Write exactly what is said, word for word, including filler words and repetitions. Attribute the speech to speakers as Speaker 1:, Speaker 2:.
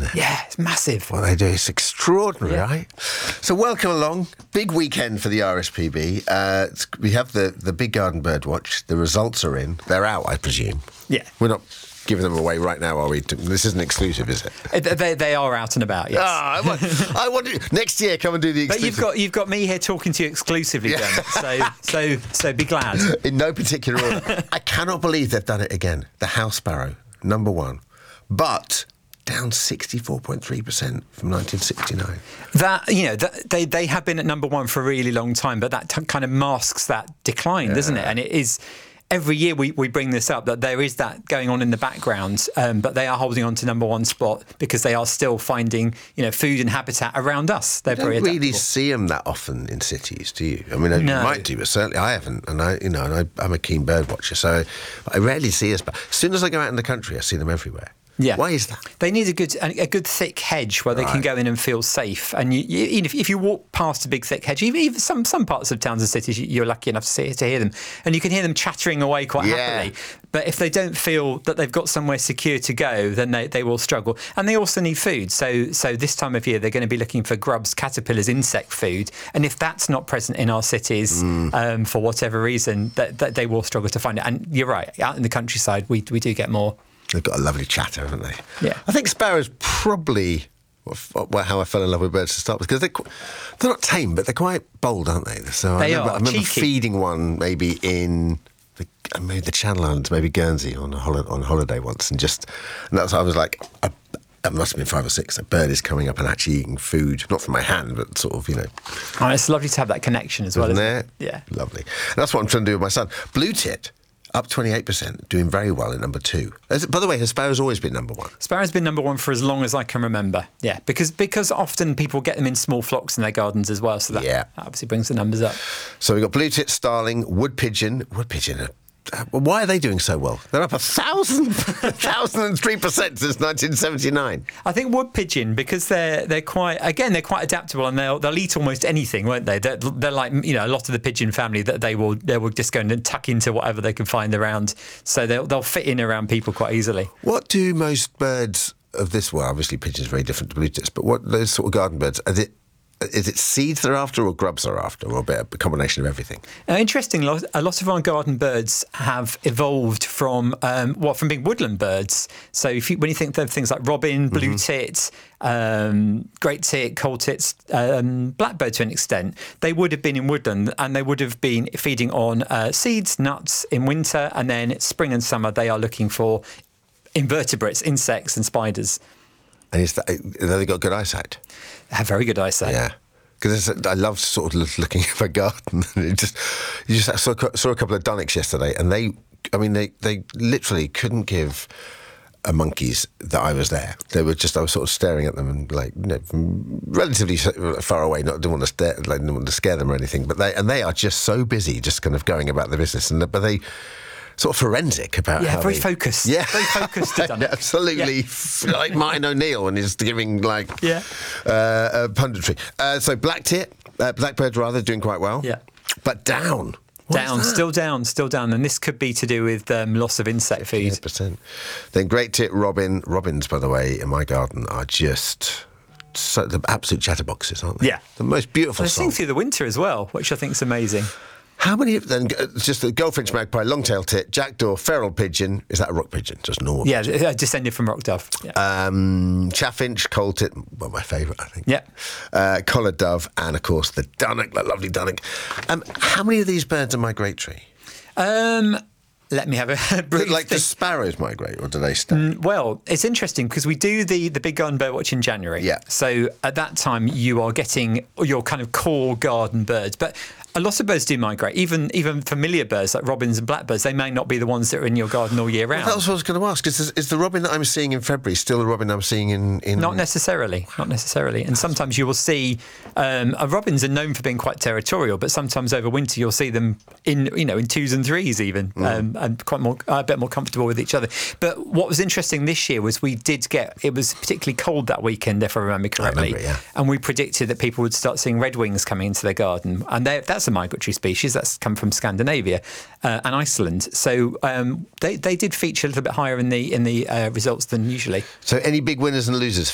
Speaker 1: isn't it?
Speaker 2: Yeah, it's massive.
Speaker 1: What they do is extraordinary,
Speaker 2: Yeah.
Speaker 1: right? So welcome along. Big weekend for the R S P B. Uh, it's- we have the, the Big Garden Bird Watch. The results are in. They're out, I presume.
Speaker 2: Yeah.
Speaker 1: We're not giving them away right now, are we? This isn't exclusive, is it?
Speaker 2: Uh, They, they are out and about, yes.
Speaker 1: Ah, I want, I want to, next year, come and do the
Speaker 2: But
Speaker 1: exclusive.
Speaker 2: you've got you've got me here talking to you exclusively,
Speaker 1: Yeah.
Speaker 2: then. So so so be glad.
Speaker 1: In no particular order. I cannot believe they've done it again. The house sparrow, number one. But down sixty-four point three percent from nineteen sixty-nine.
Speaker 2: That you know that they they have been at number one for a really long time, but that t- kind of masks that decline,
Speaker 1: Yeah.
Speaker 2: doesn't it? And it is. Every year we, we bring this up, that there is that going on in the background, um, but they are holding on to number one spot because they are still finding, you know, food and habitat around us. They're
Speaker 1: You
Speaker 2: very
Speaker 1: don't really
Speaker 2: adaptable.
Speaker 1: see them that often in cities, do you? I mean, you
Speaker 2: No.
Speaker 1: might do, but certainly I haven't. And I, you know, and I, I'm a keen bird watcher, so I rarely see us. But as soon as I go out in the country, I see them everywhere.
Speaker 2: Yeah.
Speaker 1: Why is that?
Speaker 2: They need a good a good thick hedge where they can
Speaker 1: Right.
Speaker 2: go in and feel safe. And you, you, you know, if, if you walk past a big thick hedge, even, even some some parts of towns and cities, you- you're lucky enough to, see, to hear them, and you can hear them chattering away quite
Speaker 1: Yeah.
Speaker 2: happily. But if they don't feel that they've got somewhere secure to go, then they, they will struggle. And they also need food. So so this time of year, they're going to be looking for grubs, caterpillars, insect food. And if that's not present in our cities
Speaker 1: Mm.
Speaker 2: um, for whatever reason, that, that they will struggle to find it. And you're right, out in the countryside, we we do get more.
Speaker 1: They've got a lovely chatter, haven't they?
Speaker 2: Yeah.
Speaker 1: I think sparrows probably well, how I fell in love with birds to start with, because they're, qu- they're not tame, but they're quite bold, aren't they? So
Speaker 2: They
Speaker 1: I remember,
Speaker 2: are,
Speaker 1: I remember
Speaker 2: cheeky.
Speaker 1: feeding one maybe in the, uh, maybe the Channel Islands, maybe Guernsey on a holi- on holiday once, and just and that's I was like. A, It must have been five or six. A bird is coming up and actually eating food, not from my hand, but sort of, you know.
Speaker 2: Oh, it's lovely to have that connection as well,
Speaker 1: Isn't
Speaker 2: isn't
Speaker 1: it?
Speaker 2: it? Yeah.
Speaker 1: Lovely. And that's what I'm trying to do with my son. Blue tit, up twenty-eight percent, doing very well at number two. As, by the way, has sparrow's always been number one?
Speaker 2: Sparrow's been number one for as long as I can remember. Yeah, because because often people get them in small flocks in their gardens as well, so that
Speaker 1: Yeah.
Speaker 2: obviously brings the numbers up.
Speaker 1: So we've got blue tit, starling, wood pigeon. Wood pigeon, uh, uh, why are they doing so well? They're up a thousand, a thousand and three percent since nineteen seventy-nine.
Speaker 2: I think wood pigeon, because they're they're quite again they're quite adaptable, and they'll they'll eat almost anything, won't they? They're, they're like, you know, a lot of the pigeon family, that they will they will just go and tuck into whatever they can find around, so they'll they'll fit in around people quite easily.
Speaker 1: What do most birds of this? Well, obviously pigeons are very different to blue tits, but what those sort of garden birds? Is it is it seeds they're after, or grubs they're after, or a bit of a combination of everything?
Speaker 2: Now, interesting, lo- a lot of our garden birds have evolved from um, what from being woodland birds. So if you, when you think of things like robin, blue tit, um, great tit, coal tits, um, blackbird to an extent, they would have been in woodland, and they would have been feeding on uh, seeds, nuts in winter, and then spring and summer they are looking for invertebrates, insects and spiders.
Speaker 1: And is that, they've got good eyesight.
Speaker 2: They have very good eyesight.
Speaker 1: Yeah. Because I love sort of look- looking at my garden. It just, you just I saw, saw a couple of dunnocks yesterday, and they, I mean, they, they literally couldn't give a monkeys that I was there. They were just, I was sort of staring at them and like, you know, from relatively far away. Not didn't want to stare, like, didn't want to scare them or anything. But they and they are just so busy, just kind of going about their business. And but they. Sort of forensic about
Speaker 2: Yeah,
Speaker 1: how
Speaker 2: very
Speaker 1: they,
Speaker 2: focused.
Speaker 1: Yeah,
Speaker 2: Very focused to done it.
Speaker 1: Absolutely,
Speaker 2: Yeah.
Speaker 1: like Martin O'Neill and he's giving like
Speaker 2: Yeah.
Speaker 1: uh, uh, punditry. Uh, so black tit, uh, blackbird rather, doing quite well.
Speaker 2: Yeah.
Speaker 1: But down. What is
Speaker 2: Down,
Speaker 1: that?
Speaker 2: still down, still down, and this could be to do with um, loss of insect food.
Speaker 1: one hundred percent. Then great tit, robin. Robins, by the way, in my garden are just so, the absolute chatterboxes, aren't they?
Speaker 2: Yeah.
Speaker 1: The most beautiful
Speaker 2: They
Speaker 1: song.
Speaker 2: sing through the winter as well, which I think is amazing.
Speaker 1: How many of them? Just the goldfinch, magpie, long-tailed tit, jackdaw, feral pigeon. Is that a rock pigeon? Just normal.
Speaker 2: Yeah, uh, descended from rock dove. Yeah.
Speaker 1: Um, chaffinch, coal tit, well, my favourite, I think.
Speaker 2: Yeah.
Speaker 1: Uh, collared dove, and of course the dunnock, that lovely dunnock. Um, how many of these birds are migratory?
Speaker 2: Um, let me have a brief
Speaker 1: Like
Speaker 2: think.
Speaker 1: do sparrows migrate, or do they stay?
Speaker 2: Well, it's interesting because we do the, the Big Garden Bird Watch in January.
Speaker 1: Yeah.
Speaker 2: So at that time, you are getting your kind of core garden birds. But a lot of birds do migrate, even even familiar birds like robins and blackbirds. They may not be the ones that are in your garden all year round.
Speaker 1: That was what I was going to ask. Is, is the robin that I'm seeing in February still the robin I'm seeing in... in...
Speaker 2: Not necessarily, not necessarily. And sometimes you will see, um, uh, robins are known for being quite territorial, but sometimes over winter you'll see them in, you know, in twos and threes even,
Speaker 1: Mm.
Speaker 2: um, and quite more, uh, a bit more comfortable with each other. But what was interesting this year was we did get, it was particularly cold that weekend, if I remember correctly.
Speaker 1: remember, yeah.
Speaker 2: And we predicted that people would start seeing redwings coming into their garden. And they- that's a migratory species. That's come from Scandinavia uh, and Iceland. So um, they, they did feature a little bit higher in the in the uh, results than usually.
Speaker 1: So any big winners and losers